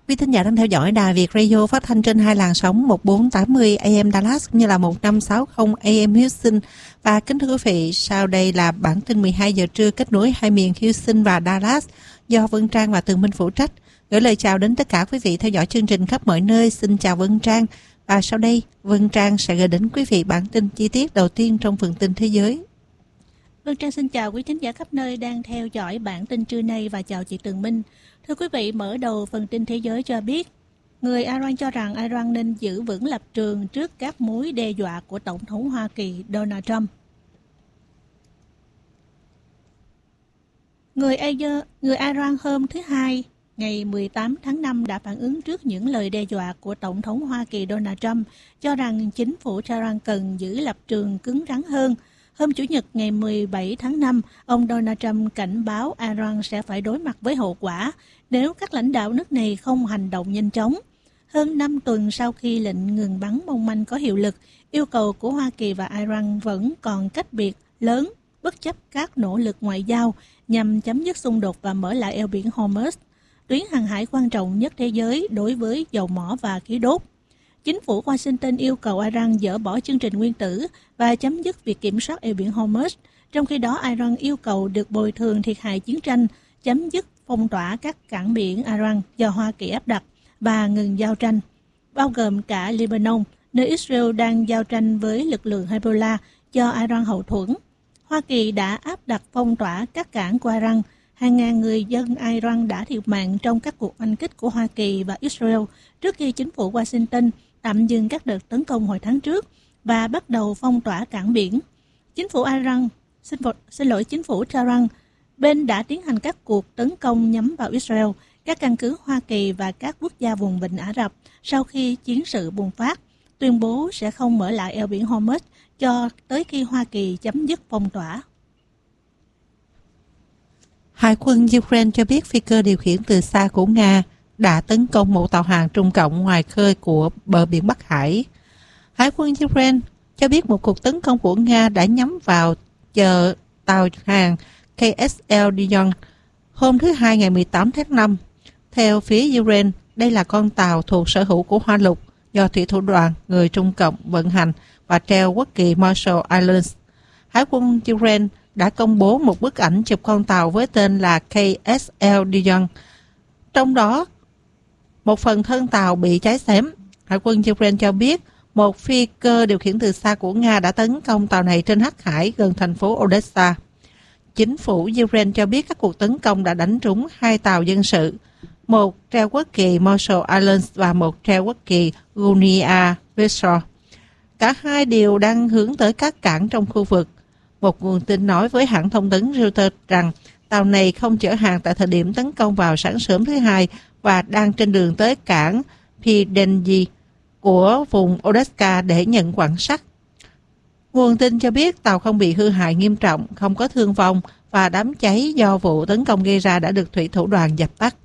Quý thính giả đang theo dõi Đài Việt Radio phát thanh trên hai làn sóng 1480 AM Dallas cũng như là 1560 AM Houston. Và kính thưa quý vị, sau đây là bản tin 12 giờ trưa kết nối hai miền Houston và Dallas do Vân Trang và Tường Minh phụ trách. Gửi lời chào đến tất cả quý vị theo dõi chương trình khắp mọi nơi. Xin chào Vân Trang. Và sau đây, Vân Trang sẽ gửi đến quý vị bản tin chi tiết đầu tiên trong phần tin thế giới. Vân Trang xin chào quý thính giả khắp nơi đang theo dõi bản tin trưa nay và chào chị Tường Minh. Thưa quý vị, mở đầu phần tin thế giới cho biết, người Iran cho rằng Iran nên giữ vững lập trường trước các mối đe dọa của Tổng thống Hoa Kỳ Donald Trump. Người Iran hôm thứ Hai, ngày 18 tháng 5 đã phản ứng trước những lời đe dọa của Tổng thống Hoa Kỳ Donald Trump, cho rằng chính phủ Tehran cần giữ lập trường cứng rắn hơn. Hôm Chủ nhật ngày 17 tháng 5, ông Donald Trump cảnh báo Iran sẽ phải đối mặt với hậu quả nếu các lãnh đạo nước này không hành động nhanh chóng. Hơn 5 tuần sau khi lệnh ngừng bắn mong manh có hiệu lực, yêu cầu của Hoa Kỳ và Iran vẫn còn cách biệt lớn bất chấp các nỗ lực ngoại giao nhằm chấm dứt xung đột và mở lại eo biển Hormuz, tuyến hàng hải quan trọng nhất thế giới đối với dầu mỏ và khí đốt. Chính phủ Washington yêu cầu Iran dỡ bỏ chương trình nguyên tử và chấm dứt việc kiểm soát eo biển Hormuz. Trong khi đó, Iran yêu cầu được bồi thường thiệt hại chiến tranh, chấm dứt phong tỏa các cảng biển Iran do Hoa Kỳ áp đặt và ngừng giao tranh, bao gồm cả Lebanon, nơi Israel đang giao tranh với lực lượng Hezbollah do Iran hậu thuẫn. Hoa Kỳ đã áp đặt phong tỏa các cảng của Iran. Hàng ngàn người dân Iran đã thiệt mạng trong các cuộc oanh kích của Hoa Kỳ và Israel trước khi chính phủ Washington tạm dừng các đợt tấn công hồi tháng trước và bắt đầu phong tỏa cảng biển. Chính phủ chính phủ Tehran, bên đã tiến hành các cuộc tấn công nhắm vào Israel, các căn cứ Hoa Kỳ và các quốc gia vùng Vịnh Ả Rập sau khi chiến sự bùng phát, tuyên bố sẽ không mở lại eo biển Hormuz cho tới khi Hoa Kỳ chấm dứt phong tỏa. Hải quân Ukraine cho biết phi cơ điều khiển từ xa của Nga đã tấn công một tàu hàng Trung Cộng ngoài khơi của bờ biển Bắc Hải. Hải quân Ukraine cho biết một cuộc tấn công của Nga đã nhắm vào chợ tàu hàng KSL Dion hôm thứ Hai ngày 18 tháng 5. Theo phía Ukraine, đây là con tàu thuộc sở hữu của Hoa Lục do thủy thủ đoàn người Trung Cộng vận hành và treo quốc kỳ Marshall Islands. Hải quân Ukraine đã công bố một bức ảnh chụp con tàu với tên là KSL Dion. Trong đó, một phần thân tàu bị cháy xém. Hải quân Ukraine cho biết một phi cơ điều khiển từ xa của Nga đã tấn công tàu này trên Hắc Hải gần thành phố Odessa. Chính phủ Ukraine cho biết các cuộc tấn công đã đánh trúng hai tàu dân sự, một treo quốc kỳ Marshall Islands và một treo quốc kỳ Guinea Bissau. Cả hai đều đang hướng tới các cảng trong khu vực. Một nguồn tin nói với hãng thông tấn Reuters rằng tàu này không chở hàng tại thời điểm tấn công vào sáng sớm thứ Hai và đang trên đường tới cảng Pydeny của vùng Odessa để nhận quặng sắt. Nguồn tin cho biết tàu không bị hư hại nghiêm trọng, không có thương vong và đám cháy do vụ tấn công gây ra đã được thủy thủ đoàn dập tắt.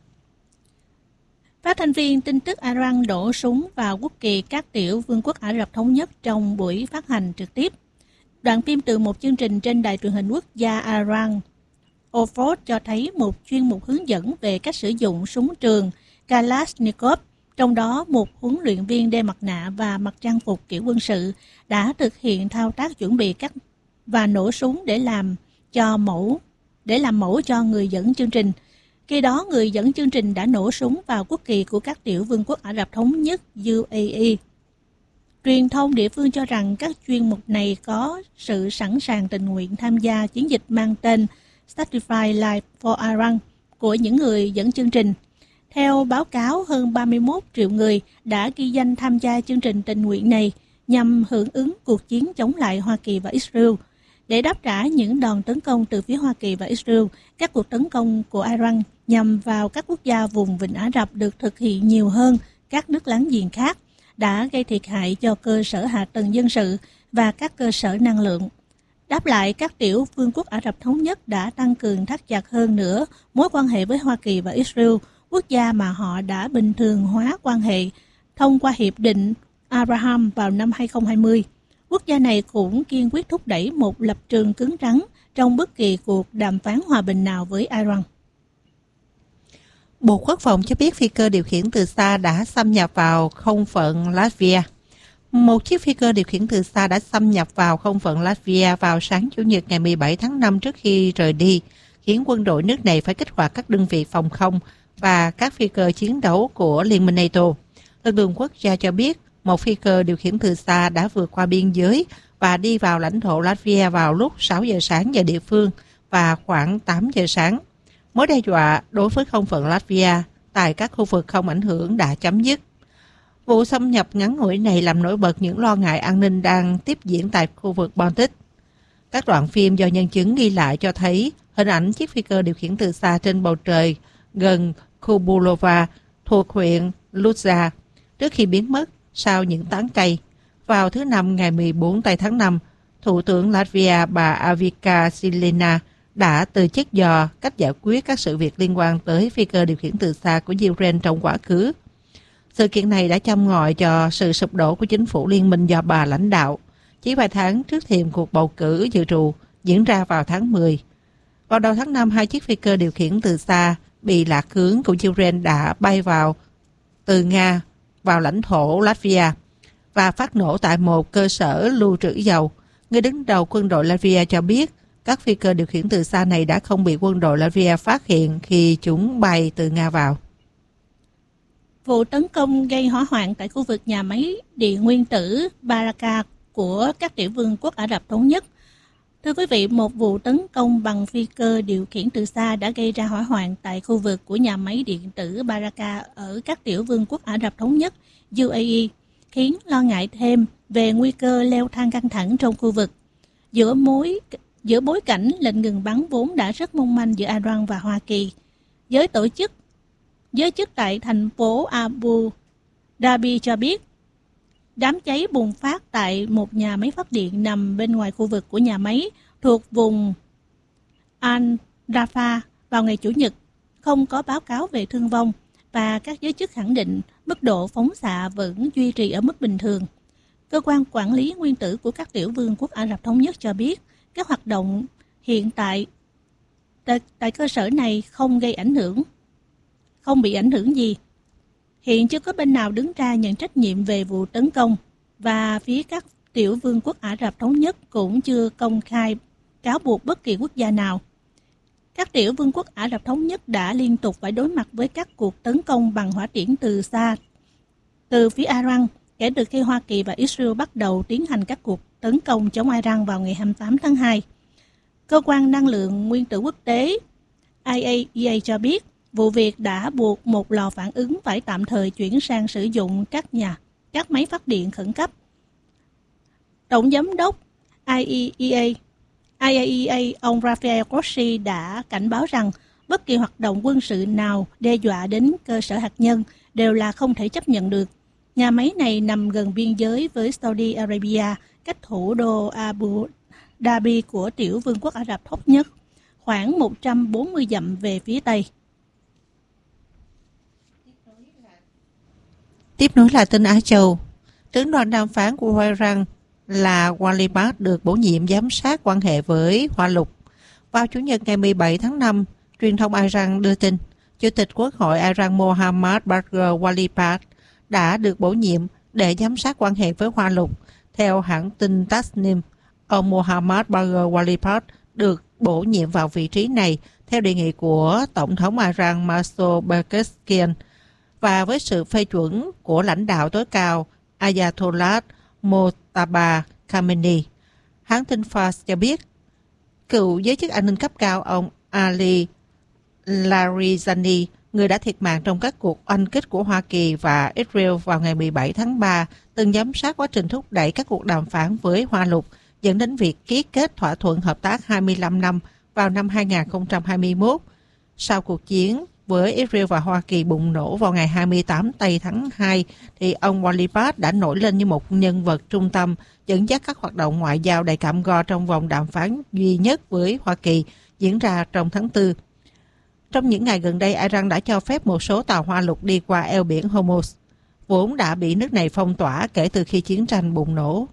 Phát thanh viên tin tức Iran đổ súng vào quốc kỳ các tiểu vương quốc Ả Rập Thống Nhất trong buổi phát hành trực tiếp. Đoạn phim từ một chương trình trên đài truyền hình quốc gia Iran Ofot cho thấy một chuyên mục hướng dẫn về cách sử dụng súng trường Kalashnikov. Trong đó, một huấn luyện viên đeo mặt nạ và mặc trang phục kiểu quân sự đã thực hiện thao tác chuẩn bị và nổ súng để làm mẫu cho người dẫn chương trình. Khi đó, người dẫn chương trình đã nổ súng vào quốc kỳ của các tiểu vương quốc Ả Rập Thống Nhất UAE. Truyền thông địa phương cho rằng các chuyên mục này có sự sẵn sàng tình nguyện tham gia chiến dịch mang tên Sacrifice Life for Iran của những người dẫn chương trình. Theo báo cáo, hơn 31 triệu người đã ghi danh tham gia chương trình tình nguyện này nhằm hưởng ứng cuộc chiến chống lại Hoa Kỳ và Israel. Để đáp trả những đòn tấn công từ phía Hoa Kỳ và Israel, các cuộc tấn công của Iran nhằm vào các quốc gia vùng Vịnh Ả Rập được thực hiện nhiều hơn các nước láng giềng khác, đã gây thiệt hại cho cơ sở hạ tầng dân sự và các cơ sở năng lượng. Đáp lại, các tiểu vương quốc Ả Rập Thống Nhất đã tăng cường thắt chặt hơn nữa mối quan hệ với Hoa Kỳ và Israel, quốc gia mà họ đã bình thường hóa quan hệ thông qua Hiệp định Abraham vào năm 2020. Quốc gia này cũng kiên quyết thúc đẩy một lập trường cứng rắn trong bất kỳ cuộc đàm phán hòa bình nào với Iran. Bộ Quốc phòng cho biết phi cơ điều khiển từ xa đã xâm nhập vào không phận Latvia. Một chiếc phi cơ điều khiển từ xa đã xâm nhập vào không phận Latvia vào sáng Chủ nhật ngày 17 tháng 5 trước khi rời đi, khiến quân đội nước này phải kích hoạt các đơn vị phòng không và các phi cơ chiến đấu của Liên minh NATO. Lực lượng quốc gia cho biết một phi cơ điều khiển từ xa đã vượt qua biên giới và đi vào lãnh thổ Latvia vào lúc 6 giờ sáng giờ địa phương và khoảng 8 giờ sáng. Mối đe dọa đối với không phận Latvia tại các khu vực không ảnh hưởng đã chấm dứt. Vụ xâm nhập ngắn ngủi này làm nổi bật những lo ngại an ninh đang tiếp diễn tại khu vực Baltic. Các đoạn phim do nhân chứng ghi lại cho thấy hình ảnh chiếc phi cơ điều khiển từ xa trên bầu trời gần Kubulova thuộc huyện Lutza trước khi biến mất sau những tán cây. Vào thứ Năm ngày 14 tháng 5, Thủ tướng Latvia bà Avika Silina đã từ chức do cách giải quyết các sự việc liên quan tới phi cơ điều khiển từ xa của Ukraine trong quá khứ. Sự kiện này đã châm ngòi cho sự sụp đổ của chính phủ liên minh do bà lãnh đạo, chỉ vài tháng trước thềm cuộc bầu cử dự trù diễn ra vào tháng 10. Vào đầu tháng 5, 2 chiếc phi cơ điều khiển từ xa bị lạc hướng của Ukraine đã bay vào từ Nga vào lãnh thổ Latvia và phát nổ tại một cơ sở lưu trữ dầu. Người đứng đầu quân đội Latvia cho biết các phi cơ điều khiển từ xa này đã không bị quân đội Latvia phát hiện khi chúng bay từ Nga vào. Vụ tấn công gây hỏa hoạn tại khu vực nhà máy điện nguyên tử Baraka của các tiểu vương quốc Ả Rập Thống Nhất. Thưa quý vị, một vụ tấn công bằng phi cơ điều khiển từ xa đã gây ra hỏa hoạn tại khu vực của nhà máy điện tử Baraka ở các tiểu vương quốc Ả Rập Thống Nhất UAE, khiến lo ngại thêm về nguy cơ leo thang căng thẳng trong khu vực. Giữa bối cảnh lệnh ngừng bắn vốn đã rất mong manh giữa Iran và Hoa Kỳ, giới chức tại thành phố Abu Dhabi cho biết đám cháy bùng phát tại một nhà máy phát điện nằm bên ngoài khu vực của nhà máy thuộc vùng Al-Rafah vào ngày Chủ nhật, không có báo cáo về thương vong và các giới chức khẳng định mức độ phóng xạ vẫn duy trì ở mức bình thường. Cơ quan quản lý nguyên tử của các tiểu vương quốc Ả Rập Thống Nhất cho biết các hoạt động hiện tại cơ sở này không bị ảnh hưởng gì. Hiện chưa có bên nào đứng ra nhận trách nhiệm về vụ tấn công và phía các tiểu vương quốc Ả Rập Thống Nhất cũng chưa công khai cáo buộc bất kỳ quốc gia nào. Các tiểu vương quốc Ả Rập Thống Nhất đã liên tục phải đối mặt với các cuộc tấn công bằng hỏa tiễn từ xa từ phía Iran kể từ khi Hoa Kỳ và Israel bắt đầu tiến hành các cuộc tấn công chống Iran vào ngày 28 tháng 2. Cơ quan năng lượng nguyên tử quốc tế IAEA cho biết vụ việc đã buộc một lò phản ứng phải tạm thời chuyển sang sử dụng các máy phát điện khẩn cấp. Tổng giám đốc IAEA ông Rafael Grossi đã cảnh báo rằng bất kỳ hoạt động quân sự nào đe dọa đến cơ sở hạt nhân đều là không thể chấp nhận được. Nhà máy này nằm gần biên giới với Saudi Arabia, cách thủ đô Abu Dhabi của tiểu vương quốc Ả Rập Thống Nhất, khoảng 140 dặm về phía Tây. Tiếp nối là tin Á Châu. Trưởng đoàn đàm phán của Iran là Walibad được bổ nhiệm giám sát quan hệ với Hoa Lục. Vào Chủ nhật ngày 17 tháng 5, truyền thông Iran đưa tin Chủ tịch Quốc hội Iran Mohammad Bagher Walibad đã được bổ nhiệm để giám sát quan hệ với Hoa Lục. Theo hãng tin Tasnim, ông Mohammad Bagher Walibad được bổ nhiệm vào vị trí này theo đề nghị của Tổng thống Iran Masoud Pezeshkian và với sự phê chuẩn của lãnh đạo tối cao Ayatollah Mojtaba Khamenei. Hãng tin Fars cho biết, cựu giới chức an ninh cấp cao ông Ali Larijani, người đã thiệt mạng trong các cuộc oanh kích của Hoa Kỳ và Israel vào ngày 17 tháng 3, từng giám sát quá trình thúc đẩy các cuộc đàm phán với Hoa Lục, dẫn đến việc ký kết thỏa thuận hợp tác 25 năm vào năm 2021. Sau cuộc chiến với Israel và Hoa Kỳ bùng nổ vào ngày 28 tháng 2, thì ông Walibad đã nổi lên như một nhân vật trung tâm dẫn dắt các hoạt động ngoại giao đầy cam go trong vòng đàm phán duy nhất với Hoa Kỳ diễn ra trong tháng 4. Trong những ngày gần đây, Iran đã cho phép một số tàu Hoa Lục đi qua eo biển Hormuz, vốn đã bị nước này phong tỏa kể từ khi chiến tranh bùng nổ.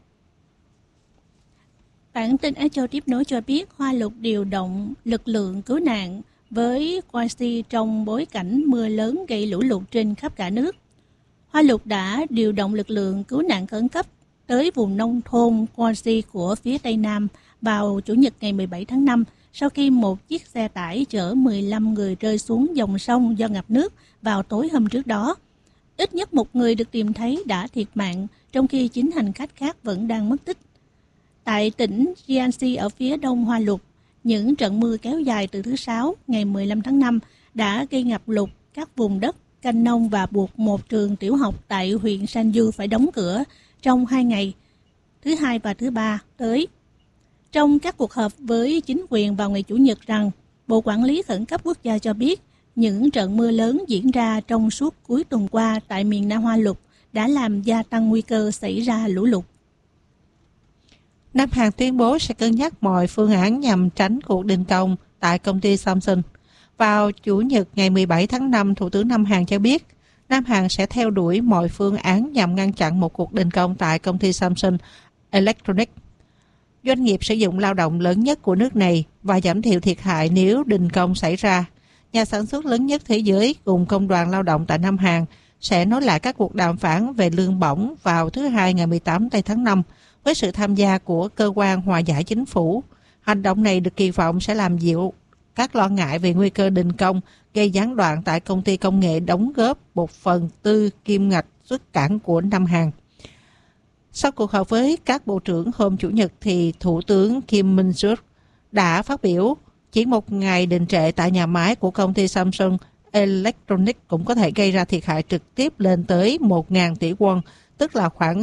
Bản tin Á Châu tiếp nối cho biết Hoa Lục điều động lực lượng cứu nạn với Quincy trong bối cảnh mưa lớn gây lũ lụt trên khắp cả nước. Hoa Lục đã điều động lực lượng cứu nạn khẩn cấp tới vùng nông thôn Quincy của phía Tây Nam vào Chủ nhật ngày 17 tháng 5 sau khi một chiếc xe tải chở 15 người rơi xuống dòng sông do ngập nước vào tối hôm trước đó. Ít nhất một người được tìm thấy đã thiệt mạng, trong khi 9 hành khách khác vẫn đang mất tích. Tại tỉnh Jiangxi ở phía đông Hoa Lục, những trận mưa kéo dài từ thứ Sáu ngày 15 tháng 5 đã gây ngập lụt các vùng đất canh nông và buộc một trường tiểu học tại huyện Sanju phải đóng cửa trong 2 ngày, thứ Hai và thứ Ba tới. Trong các cuộc họp với chính quyền vào ngày Chủ nhật rằng, Bộ Quản lý Khẩn cấp Quốc gia cho biết những trận mưa lớn diễn ra trong suốt cuối tuần qua tại miền Nam Hoa Lục đã làm gia tăng nguy cơ xảy ra lũ lụt. Nam Hàn tuyên bố sẽ cân nhắc mọi phương án nhằm tránh cuộc đình công tại công ty Samsung. Vào Chủ nhật ngày 17 tháng 5, Thủ tướng Nam Hàn cho biết Nam Hàn sẽ theo đuổi mọi phương án nhằm ngăn chặn một cuộc đình công tại công ty Samsung Electronics, doanh nghiệp sử dụng lao động lớn nhất của nước này, và giảm thiểu thiệt hại nếu đình công xảy ra. Nhà sản xuất lớn nhất thế giới cùng Công đoàn Lao động tại Nam Hàn sẽ nối lại các cuộc đàm phán về lương bổng vào thứ Hai ngày 18 tháng 5 với sự tham gia của cơ quan hòa giải chính phủ. Hành động này được kỳ vọng sẽ làm dịu các lo ngại về nguy cơ đình công gây gián đoạn tại công ty công nghệ đóng góp 1/4 kim ngạch xuất cảng của Nam Hàn. Sau cuộc họp với các bộ trưởng hôm Chủ nhật thì Thủ tướng Kim Min-suk đã phát biểu chỉ một ngày đình trệ tại nhà máy của công ty Samsung Electronics cũng có thể gây ra thiệt hại trực tiếp lên tới 1.000 tỷ won, tức là khoảng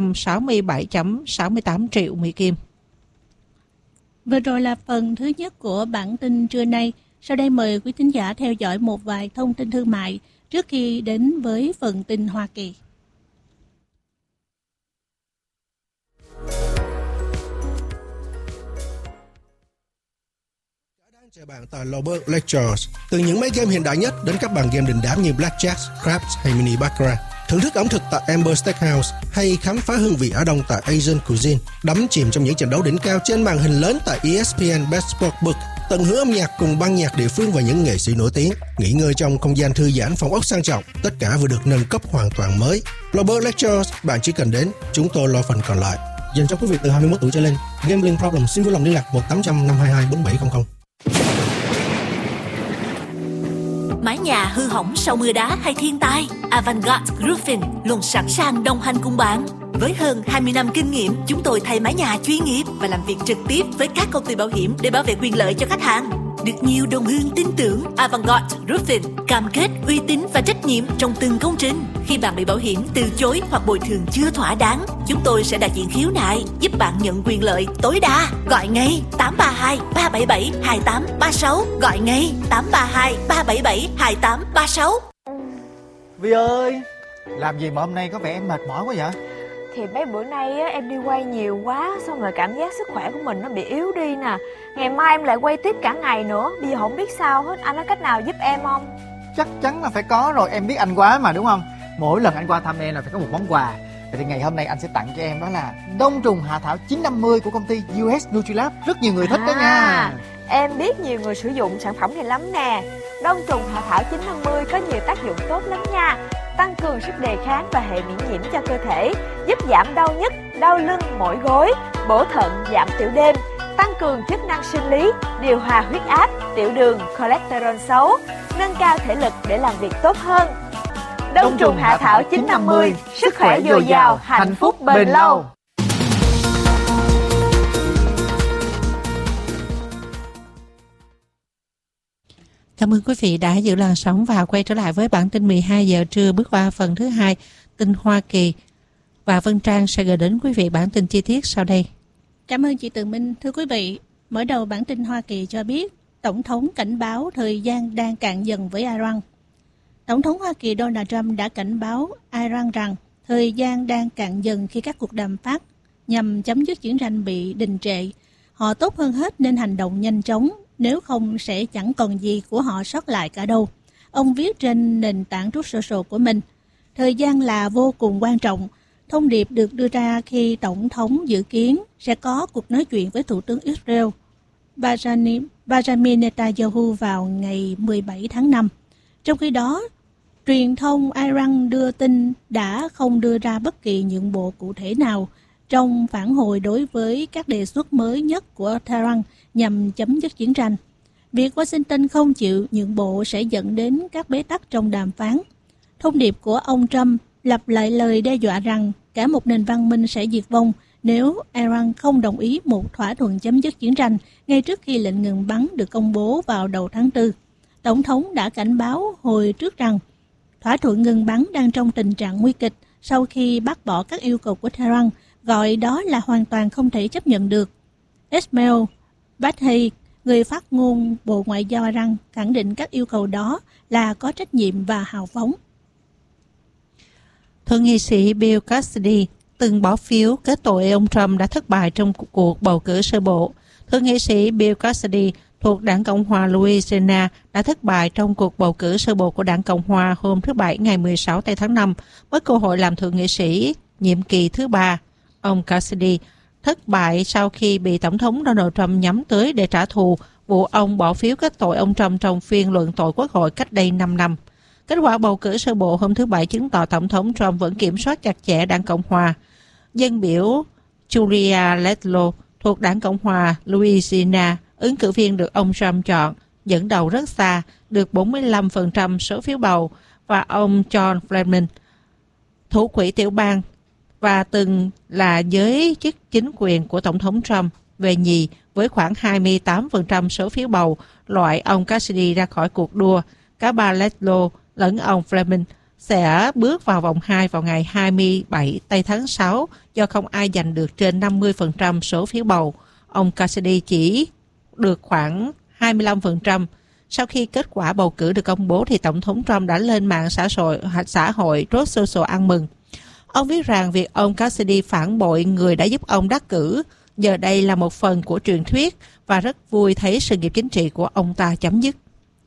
667,68 triệu Mỹ Kim. Vừa rồi là phần thứ nhất của bản tin trưa nay. Sau đây mời quý thính giả theo dõi một vài thông tin thương mại trước khi đến với phần tin Hoa Kỳ. Chào bạn tại Lobert Lectures. Từ những máy game hiện đại nhất đến các bàn game đình đám như Blackjack, Craps hay Mini Baccarat. Thưởng thức ẩm thực tại Amber Steakhouse hay khám phá hương vị Á Đông tại Asian Cuisine. Đắm chìm trong những trận đấu đỉnh cao trên màn hình lớn tại ESPN Best Sportsbook. Tận hưởng âm nhạc cùng ban nhạc địa phương và những nghệ sĩ nổi tiếng. Nghỉ ngơi trong không gian thư giãn, phòng ốc sang trọng. Tất cả vừa được nâng cấp hoàn toàn mới. Lobert Lectures, bạn chỉ cần đến, chúng tôi lo phần còn lại. Dành cho quý vị từ 21 tuổi trở lên. Gambling problem xin vui lòng liên lạc 1-800-522-4700. Mái nhà hư hỏng sau mưa đá hay thiên tai, Avantgarde Roofing luôn sẵn sàng đồng hành cùng bạn. Với hơn 20 năm kinh nghiệm, chúng tôi thay mái nhà chuyên nghiệp và làm việc trực tiếp với các công ty bảo hiểm để bảo vệ quyền lợi cho khách hàng. Được nhiều đồng hương tin tưởng, Avantgarde Roofing cam kết uy tín và trách nhiệm trong từng công trình. Khi bạn bị bảo hiểm từ chối hoặc bồi thường chưa thỏa đáng, chúng tôi sẽ đại diện khiếu nại, giúp bạn nhận quyền lợi tối đa. Gọi ngay 832 377 2836. Gọi ngay 832 377 2836. Vi ơi, làm gì mà hôm nay có vẻ em mệt mỏi quá vậy? Thì mấy bữa nay á, em đi quay nhiều quá, xong rồi cảm giác sức khỏe của mình nó bị yếu đi nè. Ngày mai em lại quay tiếp cả ngày nữa, bây giờ không biết sao hết. Anh có cách nào giúp em không? Chắc chắn là phải có rồi, em biết anh quá mà đúng không? Mỗi lần anh qua thăm em là phải có một món quà. Vậy thì ngày hôm nay anh sẽ tặng cho em đó là đông trùng hạ thảo 950 của công ty US Nutrilab. Rất nhiều người thích đó nha. Em biết nhiều người sử dụng sản phẩm này lắm nè. Đông trùng hạ thảo 950 có nhiều tác dụng tốt lắm nha. Tăng cường sức đề kháng và hệ miễn nhiễm cho cơ thể, giúp giảm đau nhức, đau lưng, mỏi gối, bổ thận, giảm tiểu đêm, tăng cường chức năng sinh lý, điều hòa huyết áp, tiểu đường, cholesterol xấu, nâng cao thể lực để làm việc tốt hơn. Đông trùng hạ thảo 950, sức khỏe dồi dào, hạnh phúc bền lâu. Cảm ơn quý vị đã giữ làn sóng và quay trở lại với bản tin 12 giờ trưa, bước qua phần thứ 2, tin Hoa Kỳ. Và Vân Trang sẽ gửi đến quý vị bản tin chi tiết sau đây. Cảm ơn chị Tường Minh. Thưa quý vị, mở đầu bản tin Hoa Kỳ cho biết, Tổng thống cảnh báo thời gian đang cạn dần với Iran. Tổng thống Hoa Kỳ Donald Trump đã cảnh báo Iran rằng thời gian đang cạn dần khi các cuộc đàm phán nhằm chấm dứt chiến tranh bị đình trệ. Họ tốt hơn hết nên hành động nhanh chóng, nếu không sẽ chẳng còn gì của họ sót lại cả đâu. Ông viết trên nền tảng Truth Social của mình. Thời gian là vô cùng quan trọng. Thông điệp được đưa ra khi Tổng thống dự kiến sẽ có cuộc nói chuyện với Thủ tướng Israel Benjamin Netanyahu vào ngày 17 tháng 5. Trong khi đó, truyền thông Iran đưa tin đã không đưa ra bất kỳ nhượng bộ cụ thể nào trong phản hồi đối với các đề xuất mới nhất của Tehran nhằm chấm dứt chiến tranh. Việc Washington không chịu nhượng bộ sẽ dẫn đến các bế tắc trong đàm phán. Thông điệp của ông Trump lặp lại lời đe dọa rằng cả một nền văn minh sẽ diệt vong nếu Iran không đồng ý một thỏa thuận chấm dứt chiến tranh ngay trước khi lệnh ngừng bắn được công bố vào đầu tháng 4. Tổng thống đã cảnh báo hồi trước rằng thỏa thuận ngừng bắn đang trong tình trạng nguy kịch sau khi bác bỏ các yêu cầu của Tehran, gọi đó là hoàn toàn không thể chấp nhận được. Ismail Baghei, người phát ngôn Bộ Ngoại giao Iran, khẳng định các yêu cầu đó là có trách nhiệm và hào phóng. Thượng nghị sĩ Bill Cassidy từng bỏ phiếu kết tội ông Trump đã thất bại trong cuộc bầu cử sơ bộ. Thượng nghị sĩ Bill Cassidy thuộc Đảng Cộng hòa Louisiana đã thất bại trong cuộc bầu cử sơ bộ của Đảng Cộng hòa hôm thứ Bảy ngày 16 tháng 5 với cơ hội làm thượng nghị sĩ nhiệm kỳ thứ 3. Ông Cassidy thất bại sau khi bị Tổng thống Donald Trump nhắm tới để trả thù vụ ông bỏ phiếu kết tội ông Trump trong phiên luận tội Quốc hội cách đây 5 năm. Kết quả bầu cử sơ bộ hôm thứ Bảy chứng tỏ Tổng thống Trump vẫn kiểm soát chặt chẽ Đảng Cộng hòa. Dân biểu Julia Letlow thuộc Đảng Cộng hòa Louisiana, ứng cử viên được ông Trump chọn, dẫn đầu rất xa, được 45% số phiếu bầu, và ông John Fleming, thủ quỹ tiểu bang và từng là giới chức chính quyền của Tổng thống Trump, về nhì với khoảng 28% số phiếu bầu, loại ông Cassidy ra khỏi cuộc đua. Cả bà Letlow lẫn ông Fleming sẽ bước vào vòng 2 vào ngày 27 tháng 6 do không ai giành được trên 50% số phiếu bầu. Ông Cassidy chỉ được khoảng 25%. Sau khi kết quả bầu cử được công bố thì Tổng thống Trump đã lên mạng xã hội Truth Social ăn mừng. Ông viết rằng việc ông Cassidy phản bội người đã giúp ông đắc cử giờ đây là một phần của truyền thuyết và rất vui thấy sự nghiệp chính trị của ông ta chấm dứt.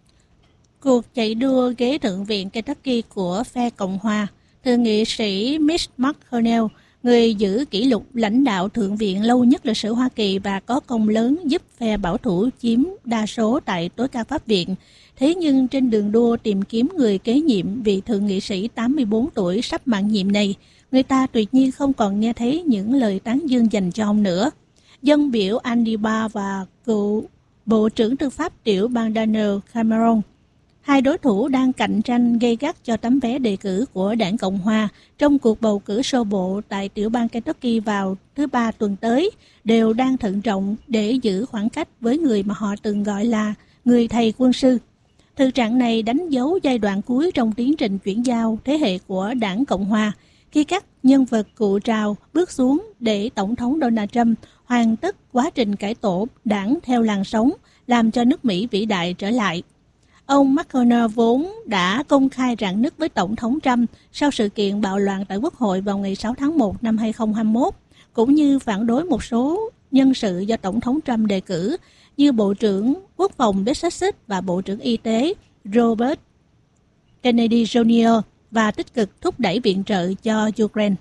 Cuộc chạy đua ghế thượng viện Kentucky của phe Cộng hòa, thượng nghị sĩ Mitch McConnell, người giữ kỷ lục lãnh đạo thượng viện lâu nhất lịch sử Hoa Kỳ và có công lớn giúp phe bảo thủ chiếm đa số tại tối cao pháp viện. Thế nhưng trên đường đua tìm kiếm người kế nhiệm vị thượng nghị sĩ 84 tuổi sắp mãn nhiệm này, người ta tuyệt nhiên không còn nghe thấy những lời tán dương dành cho ông nữa. Dân biểu Andy Barr và cựu Bộ trưởng Tư pháp tiểu bang Daniel Cameron, hai đối thủ đang cạnh tranh gay gắt cho tấm vé đề cử của Đảng Cộng hòa trong cuộc bầu cử sơ bộ tại tiểu bang Kentucky vào thứ Ba tuần tới, đều đang thận trọng để giữ khoảng cách với người mà họ từng gọi là người thầy quân sư. Thực trạng này đánh dấu giai đoạn cuối trong tiến trình chuyển giao thế hệ của Đảng Cộng hòa, khi các nhân vật cụ trào bước xuống để Tổng thống Donald Trump hoàn tất quá trình cải tổ đảng theo làn sóng, làm cho nước Mỹ vĩ đại trở lại. Ông McConnell vốn đã công khai rạn nứt với Tổng thống Trump sau sự kiện bạo loạn tại Quốc hội vào ngày 6 tháng 1 năm 2021, cũng như phản đối một số nhân sự do Tổng thống Trump đề cử, như Bộ trưởng Quốc phòng Texas và Bộ trưởng Y tế Robert Kennedy Jr. và tích cực thúc đẩy viện trợ cho Ukraine.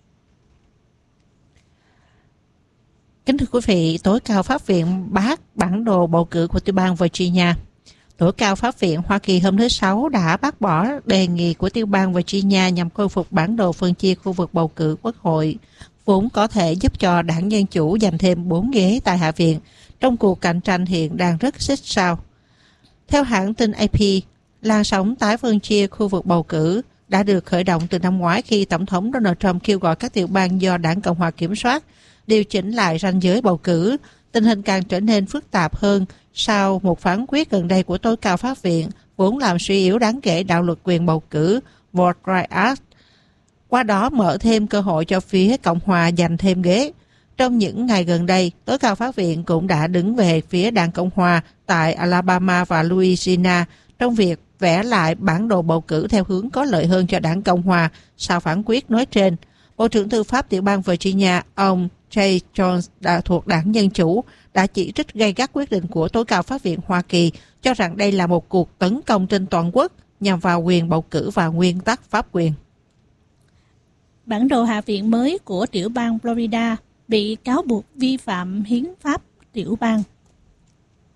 Kính thưa quý vị, tối cao pháp viện bác bản đồ bầu cử của tiểu bang Virginia. Tối cao pháp viện Hoa Kỳ hôm thứ Sáu đã bác bỏ đề nghị của tiểu bang Virginia nhằm khôi phục bản đồ phân chia khu vực bầu cử Quốc hội, vốn có thể giúp cho Đảng Dân Chủ giành thêm 4 ghế tại Hạ viện trong cuộc cạnh tranh hiện đang rất xích sao. Theo hãng tin AP, làn sóng tái phân chia khu vực bầu cử đã được khởi động từ năm ngoái khi Tổng thống Donald Trump kêu gọi các tiểu bang do Đảng Cộng hòa kiểm soát điều chỉnh lại ranh giới bầu cử. Tình hình càng trở nên phức tạp hơn sau một phán quyết gần đây của tối cao pháp viện vốn làm suy yếu đáng kể đạo luật quyền bầu cử Vote Right Act, qua đó mở thêm cơ hội cho phía Cộng hòa giành thêm ghế. Trong những ngày gần đây, tối cao pháp viện cũng đã đứng về phía Đảng Cộng hòa tại Alabama và Louisiana trong việc vẽ lại bản đồ bầu cử theo hướng có lợi hơn cho Đảng Cộng hòa sau phán quyết nói trên. Bộ trưởng Tư pháp tiểu bang Virginia, ông Jay Jones đã thuộc Đảng Dân Chủ đã chỉ trích gay gắt quyết định của tối cao pháp viện Hoa Kỳ, cho rằng đây là một cuộc tấn công trên toàn quốc nhằm vào quyền bầu cử và nguyên tắc pháp quyền. Bản đồ hạ viện mới của tiểu bang Florida bị cáo buộc vi phạm hiến pháp tiểu bang.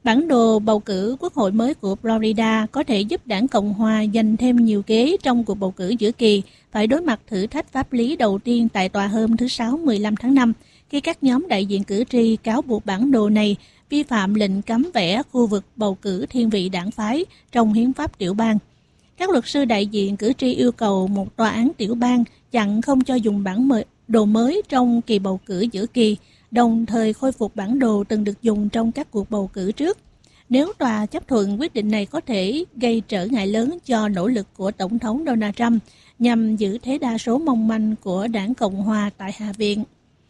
Bản đồ bầu cử quốc hội mới của Florida có thể giúp đảng Cộng hòa giành thêm nhiều ghế trong cuộc bầu cử giữa kỳ, phải đối mặt thử thách pháp lý đầu tiên tại tòa hôm thứ Sáu 15 tháng 5, khi các nhóm đại diện cử tri cáo buộc bản đồ này vi phạm lệnh cấm vẽ khu vực bầu cử thiên vị đảng phái trong hiến pháp tiểu bang. Các luật sư đại diện cử tri yêu cầu một tòa án tiểu bang chặn không cho dùng bản đồ mới trong kỳ bầu cử giữa kỳ, đồng thời khôi phục bản đồ từng được dùng trong các cuộc bầu cử trước. Nếu tòa chấp thuận, quyết định này có thể gây trở ngại lớn cho nỗ lực của Tổng thống Donald Trump nhằm giữ thế đa số mong manh của đảng Cộng hòa tại Hạ viện.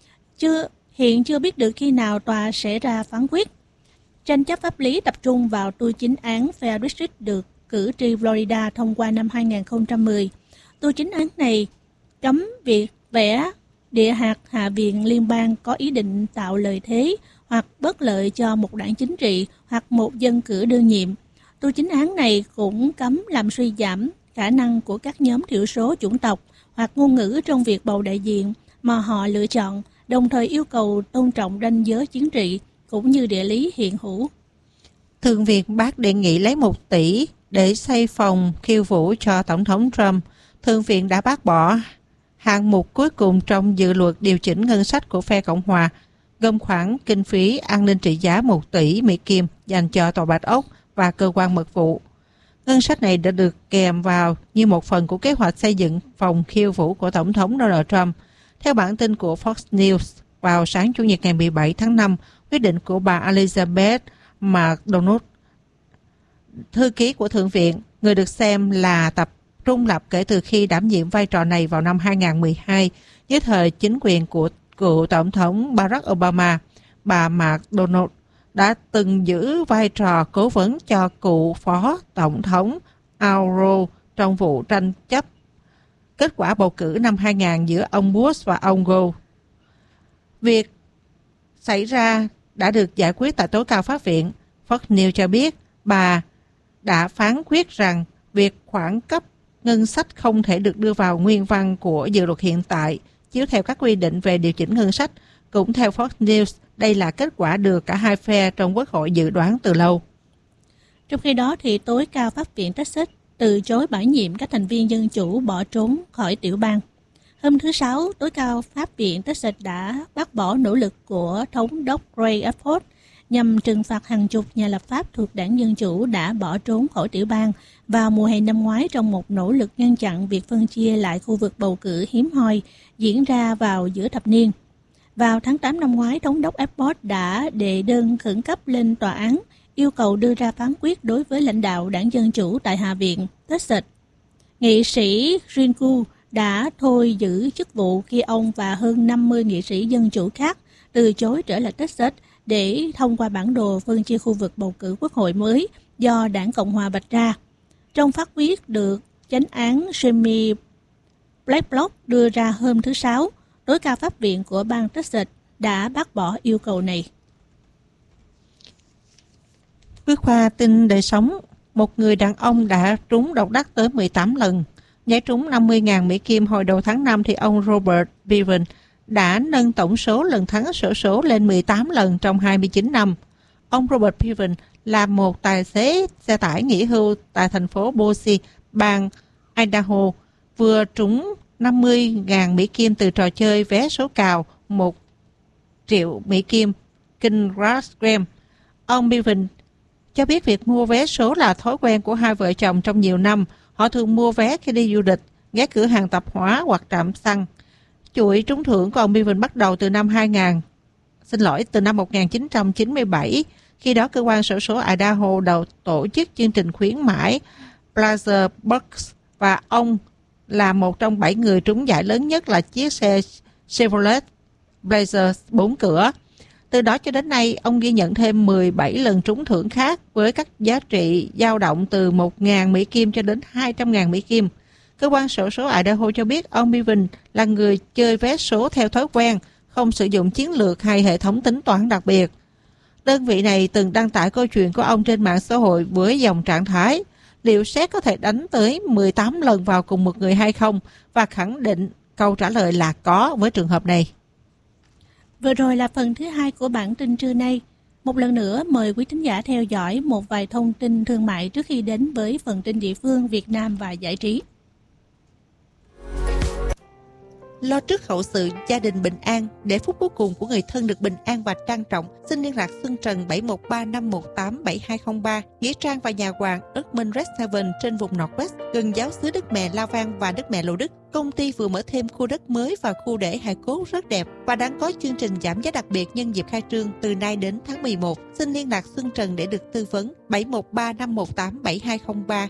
Hiện chưa biết được khi nào tòa sẽ ra phán quyết. Tranh chấp pháp lý tập trung vào tu chính án Fair District được cử tri Florida thông qua năm 2010. Tu chính án này cấm việc vẽ địa hạt Hạ viện liên bang có ý định tạo lợi thế hoặc bất lợi cho một đảng chính trị hoặc một dân cử đương nhiệm. Tu chính án này cũng cấm làm suy giảm khả năng của các nhóm thiểu số chủng tộc hoặc ngôn ngữ trong việc bầu đại diện mà họ lựa chọn, đồng thời yêu cầu tôn trọng ranh giới chính trị cũng như địa lý hiện hữu. Thượng viện Bắc đề nghị lấy 1 tỷ để xây phòng khiêu vũ cho Tổng thống Trump. Thượng viện đã bác bỏ hạng mục cuối cùng trong dự luật điều chỉnh ngân sách của phe Cộng hòa, gồm khoản kinh phí an ninh trị giá 1 tỷ Mỹ Kim dành cho Tòa Bạch Ốc và cơ quan mật vụ. Ngân sách này đã được kèm vào như một phần của kế hoạch xây dựng phòng khiêu vũ của Tổng thống Donald Trump. Theo bản tin của Fox News, vào sáng Chủ nhật ngày 17 tháng 5, quyết định của bà Elizabeth McDonald, thư ký của Thượng viện, người được xem là tập trung lập kể từ khi đảm nhiệm vai trò này vào năm 2012, dưới thời chính quyền của cựu Tổng thống Barack Obama. Bà McDonald đã từng giữ vai trò cố vấn cho cựu Phó Tổng thống Al Gore trong vụ tranh chấp kết quả bầu cử năm 2000 giữa ông Bush và ông Gore. Việc xảy ra đã được giải quyết tại tối cao pháp viện. Fox News cho biết bà đã phán quyết rằng việc khoản cấp ngân sách không thể được đưa vào nguyên văn của dự luật hiện tại, chiếu theo các quy định về điều chỉnh ngân sách. Cũng theo Fox News, đây là kết quả được cả hai phe trong Quốc hội dự đoán từ lâu. Trong khi đó, thì tối cao pháp viện Texas từ chối bãi nhiệm các thành viên dân chủ bỏ trốn khỏi tiểu bang. Hôm thứ Sáu, tối cao pháp viện Texas đã bác bỏ nỗ lực của thống đốc Gray Abbott nhằm trừng phạt hàng chục nhà lập pháp thuộc đảng Dân Chủ đã bỏ trốn khỏi tiểu bang vào mùa hè năm ngoái trong một nỗ lực ngăn chặn việc phân chia lại khu vực bầu cử hiếm hoi diễn ra vào giữa thập niên. Vào tháng 8 năm ngoái, thống đốc Abbott đã đệ đơn khẩn cấp lên tòa án yêu cầu đưa ra phán quyết đối với lãnh đạo đảng Dân Chủ tại Hạ viện Texas. Nghị sĩ Rinku đã thôi giữ chức vụ khi ông và hơn 50 nghị sĩ Dân Chủ khác từ chối trở lại Texas để thông qua bản đồ phân chia khu vực bầu cử quốc hội mới do đảng Cộng hòa vạch ra. Trong phát quyết được chánh án Jamie Blackblock đưa ra hôm thứ Sáu, tối cao pháp viện của bang Texas đã bác bỏ yêu cầu này. Với khoa tin đời sống, một người đàn ông đã trúng độc đắc tới 18 lần. Giải trúng 50.000 Mỹ Kim hồi đầu tháng 5 thì ông Robert Bevan đã nâng tổng số lần thắng xổ số lên 18 lần trong 29 năm. Ông Robert Bevan là một tài xế xe tải nghỉ hưu tại thành phố Boise, bang Idaho, vừa trúng 50.000 Mỹ Kim từ trò chơi vé số cào 1 triệu Mỹ Kim King Grass Game. Ông Bevan cho biết việc mua vé số là thói quen của hai vợ chồng trong nhiều năm. Họ thường mua vé khi đi du lịch, ghé cửa hàng tạp hóa hoặc trạm xăng. Chuỗi trúng thưởng của ông Bevan bắt đầu từ năm 1997. Khi đó, cơ quan xổ số Idaho đầu tổ chức chương trình khuyến mãi Blazer Bucks và ông là một trong 7 người trúng giải lớn nhất là chiếc xe Chevrolet Blazer 4 cửa. Từ đó cho đến nay, ông ghi nhận thêm 17 lần trúng thưởng khác với các giá trị dao động từ 1.000 Mỹ Kim cho đến 200.000 Mỹ Kim. Cơ quan xổ số Idaho cho biết ông Bevan là người chơi vé số theo thói quen, không sử dụng chiến lược hay hệ thống tính toán đặc biệt. Đơn vị này từng đăng tải câu chuyện của ông trên mạng xã hội với dòng trạng thái: liệu xét có thể đánh tới 18 lần vào cùng một người hay không, và khẳng định câu trả lời là có với trường hợp này. Vừa rồi là phần thứ 2 của bản tin trưa nay. Một lần nữa, mời quý thính giả theo dõi một vài thông tin thương mại trước khi đến với phần tin địa phương, Việt Nam và giải trí. Lo trước hậu sự gia đình bình an, để phút cuối cùng của người thân được bình an và trang trọng, xin liên lạc Xuân Trần 713-518-7203, nghĩa trang và nhà hoàng Erdman Red Seven trên vùng Northwest, gần giáo xứ Đức Mẹ La Vang và Đức Mẹ Lộ Đức. Công ty vừa mở thêm khu đất mới và khu để hài cốt rất đẹp và đang có chương trình giảm giá đặc biệt nhân dịp khai trương từ nay đến tháng 11. Xin liên lạc Xuân Trần để được tư vấn 713-518-7203,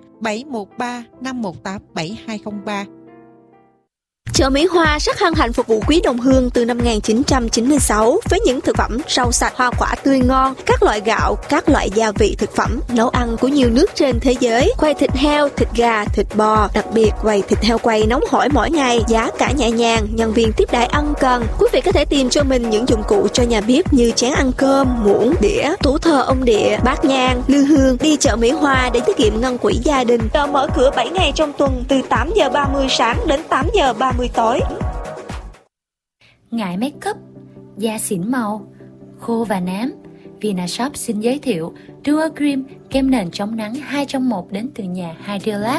713-518-7203. Chợ Mỹ Hoa rất hân hạnh phục vụ quý đồng hương từ năm 1996 với những thực phẩm rau sạch, hoa quả tươi ngon, các loại gạo, các loại gia vị thực phẩm, nấu ăn của nhiều nước trên thế giới, quầy thịt heo, thịt gà, thịt bò, đặc biệt quầy thịt heo quay nóng hổi mỗi ngày, giá cả nhẹ nhàng, nhân viên tiếp đãi ân cần. Quý vị có thể tìm cho mình những dụng cụ cho nhà bếp như chén ăn cơm, muỗng, đĩa, tủ thờ ông địa, bát nhang, lư hương. Đi chợ Mỹ Hoa để tiết kiệm ngân quỹ gia đình. Chợ mở cửa 7 ngày trong tuần từ 8 giờ 30 sáng đến 8 giờ 30 tối. Ngại make up, da xỉn màu, khô và nám, Vinashop xin giới thiệu Duo Cream, kem nền chống nắng 2 trong 1 đến từ nhà Hydrolab.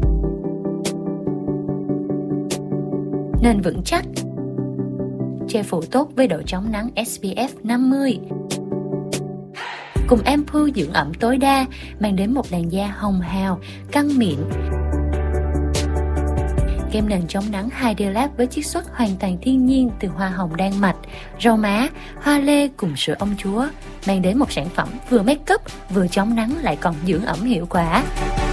Nền vững chắc, che phủ tốt với độ chống nắng SPF 50. Cùng ampoule dưỡng ẩm tối đa, mang đến một làn da hồng hào, căng mịn. Kem nền chống nắng Hydrolab với chiết xuất hoàn toàn thiên nhiên từ hoa hồng Đan Mạch, rau má, hoa lê cùng sữa ông chúa, mang đến một sản phẩm vừa make up, vừa chống nắng lại còn dưỡng ẩm hiệu quả.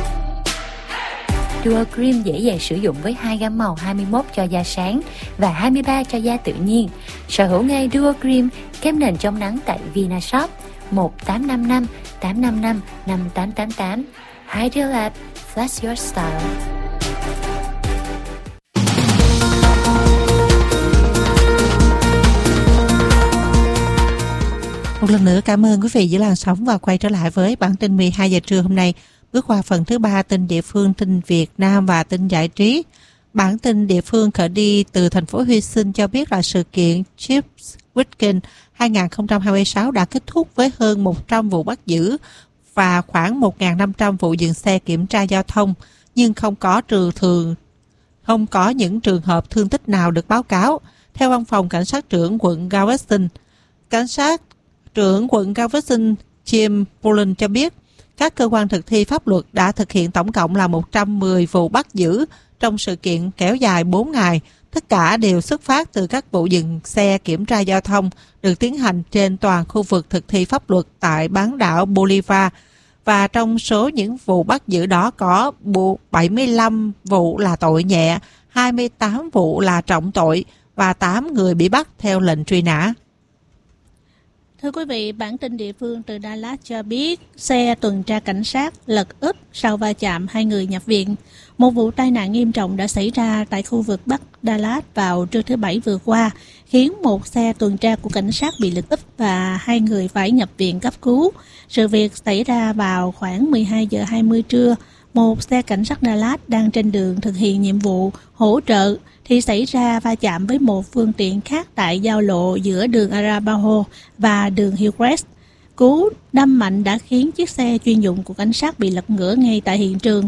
Duo Cream dễ dàng sử dụng với 2 gam màu 21 cho da sáng và 23 cho da tự nhiên. Sở hữu ngay Duo Cream, kem nền chống nắng tại Vinashop 1855 855 5888. Hydrolab, flash your style. Một lần nữa cảm ơn quý vị giữ làn sóng và quay trở lại với bản tin 12 giờ trưa hôm nay. Bước qua phần thứ 3 tin địa phương, tin Việt Nam và tin giải trí. Bản tin địa phương khởi đi từ thành phố Huy Sinh cho biết là sự kiện Chips Weekend 2026 đã kết thúc với hơn 100 vụ bắt giữ và khoảng 1.500 vụ dừng xe kiểm tra giao thông, nhưng không có những trường hợp thương tích nào được báo cáo. Theo văn phòng cảnh sát trưởng quận Galveston, cảnh sát trưởng quận Galveston Jim Pullen cho biết các cơ quan thực thi pháp luật đã thực hiện tổng cộng là 110 vụ bắt giữ trong sự kiện kéo dài 4 ngày. Tất cả đều xuất phát từ các vụ dừng xe kiểm tra giao thông được tiến hành trên toàn khu vực thực thi pháp luật tại bán đảo Bolivar. Và trong số những vụ bắt giữ đó có 75 vụ là tội nhẹ, 28 vụ là trọng tội và 8 người bị bắt theo lệnh truy nã. Thưa quý vị, bản tin địa phương từ Dallas cho biết xe tuần tra cảnh sát lật úp sau va chạm 2 người nhập viện. Một vụ tai nạn nghiêm trọng đã xảy ra tại khu vực Bắc Dallas vào trưa thứ Bảy vừa qua, khiến một xe tuần tra của cảnh sát bị lật úp và 2 người phải nhập viện cấp cứu. Sự việc xảy ra vào khoảng 12 giờ 20 trưa. Một xe cảnh sát Dallas đang trên đường thực hiện nhiệm vụ hỗ trợ thì xảy ra va chạm với một phương tiện khác tại giao lộ giữa đường Arapaho và đường Hillcrest. Cú đâm mạnh đã khiến chiếc xe chuyên dụng của cảnh sát bị lật ngửa ngay tại hiện trường.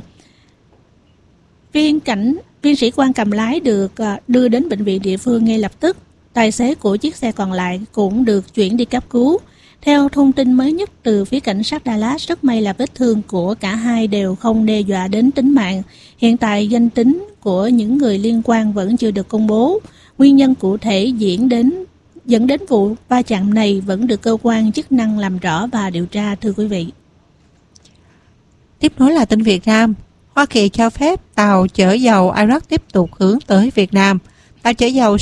Viên sĩ quan cầm lái được đưa đến bệnh viện địa phương ngay lập tức. Tài xế của chiếc xe còn lại cũng được chuyển đi cấp cứu. Theo thông tin mới nhất từ phía cảnh sát Dallas, rất may là vết thương của cả hai đều không đe dọa đến tính mạng. Hiện tại danh tính của những người liên quan vẫn chưa được công bố. Nguyên nhân cụ thể dẫn đến vụ va chạm này vẫn được cơ quan chức năng làm rõ và điều tra, thưa quý vị. Tiếp nối là tin Việt Nam. Hoa Kỳ cho phép tàu chở dầu Iraq tiếp tục hướng tới Việt Nam. Tàu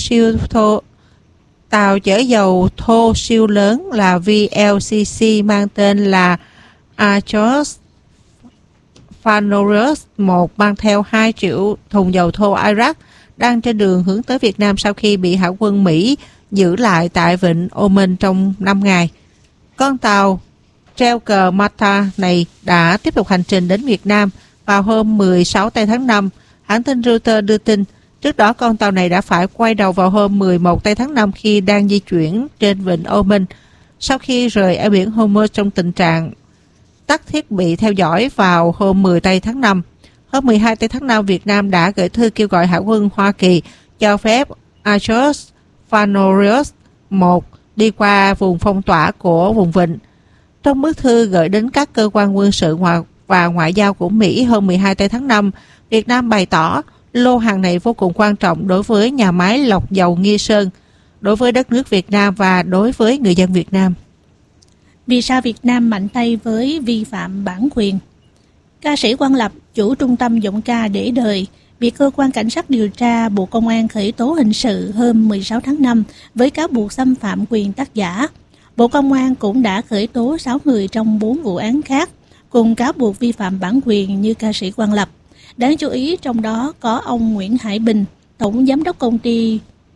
chở dầu thô siêu lớn là VLCC mang tên là Archos Phaneros 1 mang theo 2 triệu thùng dầu thô Iraq đang trên đường hướng tới Việt Nam sau khi bị hải quân Mỹ giữ lại tại vịnh Oman trong 5 ngày. Con tàu treo cờ Malta này đã tiếp tục hành trình đến Việt Nam vào hôm 16 tây tháng 5. Hãng tin Reuters đưa tin, trước đó con tàu này đã phải quay đầu vào hôm 11 tây tháng 5 khi đang di chuyển trên vịnh Oman. sau khi rời eo biển Hormuz trong tình trạng tắt thiết bị theo dõi vào hôm 10 tây tháng 5. Hôm 12 tây tháng 5, Việt Nam đã gửi thư kêu gọi Hải quân Hoa Kỳ cho phép Archers Fanorius 1 đi qua vùng phong tỏa của vùng vịnh. Trong bức thư gửi đến các cơ quan quân sự và ngoại giao của Mỹ hôm 12 tây tháng 5, Việt Nam bày tỏ lô hàng này vô cùng quan trọng đối với nhà máy lọc dầu Nghi Sơn, đối với đất nước Việt Nam và đối với người dân Việt Nam. Vì sao Việt Nam mạnh tay với vi phạm bản quyền? Ca sĩ Quang Lập, chủ trung tâm giọng ca Để Đời, bị cơ quan cảnh sát điều tra Bộ Công an khởi tố hình sự hôm 16 tháng 5 với cáo buộc xâm phạm quyền tác giả. Bộ Công an cũng đã khởi tố 6 người trong 4 vụ án khác, cùng cáo buộc vi phạm bản quyền như ca sĩ Quang Lập. Đáng chú ý trong đó có ông Nguyễn Hải Bình, tổng giám đốc công ty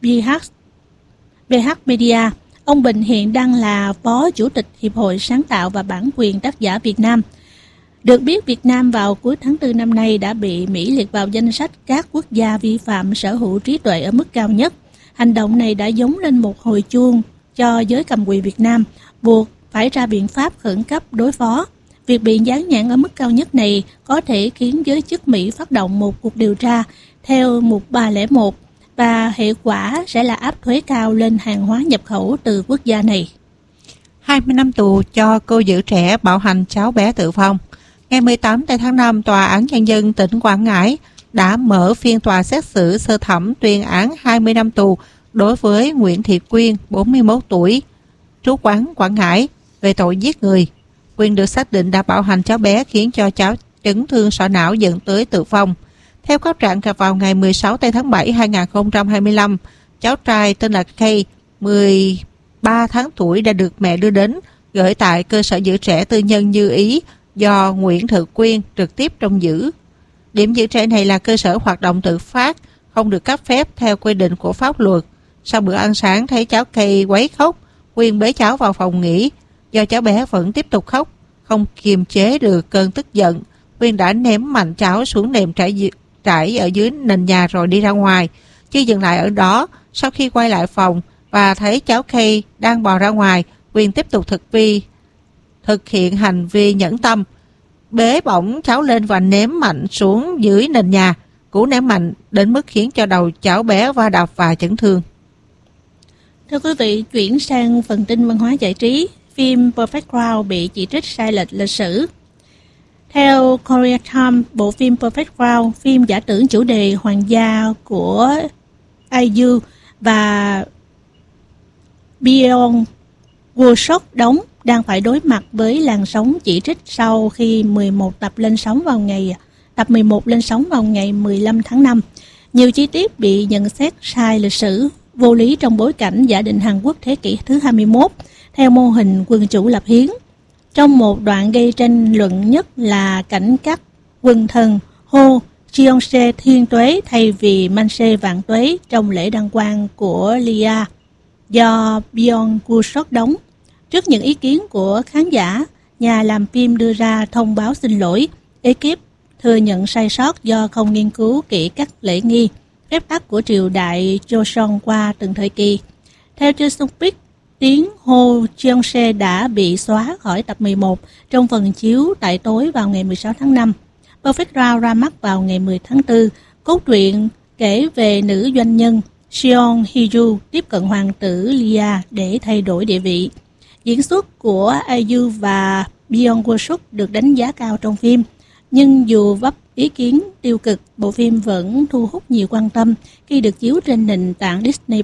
BH Media. Ông Bình hiện đang là Phó Chủ tịch Hiệp hội Sáng tạo và Bản quyền tác giả Việt Nam. Được biết, Việt Nam vào cuối tháng 4 năm nay đã bị Mỹ liệt vào danh sách các quốc gia vi phạm sở hữu trí tuệ ở mức cao nhất. Hành động này đã giống lên một hồi chuông cho giới cầm quyền Việt Nam, buộc phải ra biện pháp khẩn cấp đối phó. Việc bị dán nhãn ở mức cao nhất này có thể khiến giới chức Mỹ phát động một cuộc điều tra theo Mục 301 và hệ quả sẽ là áp thuế cao lên hàng hóa nhập khẩu từ quốc gia này. 20 năm tù cho cô giữ trẻ bạo hành cháu bé tử vong. Ngày 18 tháng 5, Tòa án Nhân dân tỉnh Quảng Ngãi đã mở phiên tòa xét xử sơ thẩm tuyên án 20 năm tù đối với Nguyễn Thị Quyên, 41 tuổi, trú quán Quảng Ngãi, về tội giết người. Quyên được xác định đã bạo hành cháu bé khiến cho cháu chấn thương sọ não dẫn tới tử vong. Theo cáo trạng, vào ngày 16 tháng 7 2025, cháu trai tên là Kay, 13 tháng tuổi đã được mẹ đưa đến gửi tại cơ sở giữ trẻ tư nhân Như Ý do Nguyễn Thị Quyên trực tiếp trông giữ. Điểm giữ trẻ này là cơ sở hoạt động tự phát, không được cấp phép theo quy định của pháp luật. Sau bữa ăn sáng thấy cháu Kay quấy khóc, Quyên bế cháu vào phòng nghỉ. Do cháu bé vẫn tiếp tục khóc, không kiềm chế được cơn tức giận, Quyên đã ném mạnh cháu xuống nệm trải ở dưới nền nhà rồi đi ra ngoài. Chưa dừng lại ở đó, sau khi quay lại phòng và thấy cháu Kay đang bò ra ngoài, Quyên tiếp tục thực hiện hành vi nhẫn tâm, bế bổng cháu lên và ném mạnh xuống dưới nền nhà. Cú ném mạnh đến mức khiến cho đầu cháu bé va đập và chấn thương. Thưa quý vị, chuyển sang phần tin văn hóa giải trí. Phim Perfect Crowd bị chỉ trích sai lệch lịch sử. Theo Korea Times, bộ phim Perfect Crowd, phim giả tưởng chủ đề hoàng gia của IU và Byeon Workshop đóng đang phải đối mặt với làn sóng chỉ trích sau khi 11 tập lên sóng tập 11 lên sóng vào ngày 15 tháng 5. Nhiều chi tiết bị nhận xét sai lịch sử, vô lý trong bối cảnh giả định Hàn Quốc thế kỷ thứ 21 theo mô hình quân chủ lập hiến. Trong một đoạn gây tranh luận nhất là cảnh các quần thần hô Cheonse thiên tuế thay vì Manse vạn tuế trong lễ đăng quang của Lia do Byeon Woo-sok đóng. Trước những ý kiến của khán giả, nhà làm phim đưa ra thông báo xin lỗi. Ekip thừa nhận sai sót do không nghiên cứu kỹ các lễ nghi, phép tắc của triều đại Joseon qua từng thời kỳ. Theo Cheonseok, tiếng hô Cheonse đã bị xóa khỏi tập 11 trong phần chiếu tại tối vào ngày 16 tháng 5. Perfect Crowd ra mắt vào ngày 10 tháng 4. Cốt truyện kể về nữ doanh nhân Seon Hee-ju tiếp cận hoàng tử Lia để thay đổi địa vị. Diễn xuất của IU và Byeon Woo-sok được đánh giá cao trong phim, nhưng dù vấp ý kiến tiêu cực, bộ phim vẫn thu hút nhiều quan tâm khi được chiếu trên nền tảng Disney+.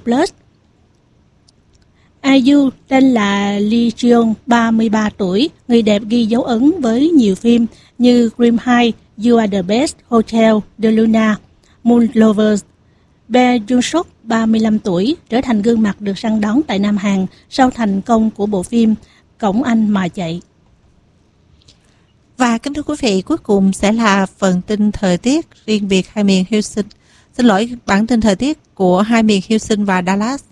IU tên là Lee Jeong, 33 tuổi, người đẹp ghi dấu ấn với nhiều phim như Dream High, You Are the Best, Hotel, The Luna, Moon Lovers. Bae Jung-suk, 35 tuổi, trở thành gương mặt được săn đón tại Nam Hàn sau thành công của bộ phim Cổng Anh Mà Chạy. Và kính thưa quý vị, cuối cùng sẽ là phần tin thời tiết riêng biệt hai miền Houston. Xin lỗi, bản tin thời tiết của hai miền Houston và Dallas.